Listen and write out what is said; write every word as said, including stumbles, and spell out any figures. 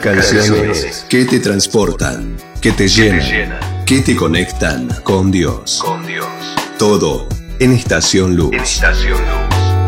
Canciones que te transportan, que te llenan, que te conectan con Dios. Todo en Estación Luz. En Estación Luz.